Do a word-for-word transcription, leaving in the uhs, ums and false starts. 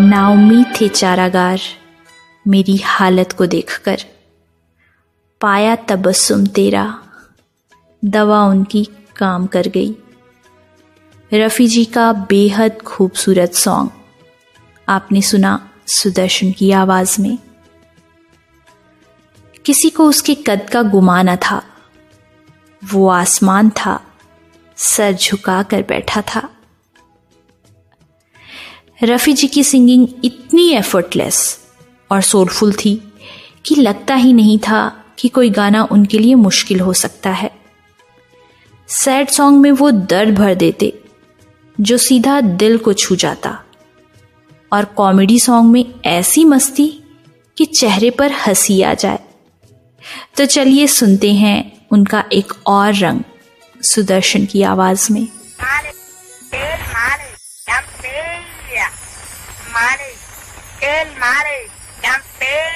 नाउम्मीद थे चारागार मेरी हालत को देखकर, पाया तबस्सुम तेरा, दवा उनकी काम कर गई। रफ़ी जी का बेहद खूबसूरत सॉन्ग आपने सुना सुदर्शन की आवाज में। किसी को उसके कद का गुमा न था, वो आसमान था, सर झुका कर बैठा था। रफ़ी जी की सिंगिंग इतनी एफर्टलेस और सोलफुल थी कि लगता ही नहीं था कि कोई गाना उनके लिए मुश्किल हो सकता है। सैड सॉन्ग में वो दर्द भर देते जो सीधा दिल को छू जाता, और कॉमेडी सॉन्ग में ऐसी मस्ती कि चेहरे पर हंसी आ जाए। तो चलिए सुनते हैं उनका एक और रंग सुदर्शन की आवाज में। Mare, el mare, campeón.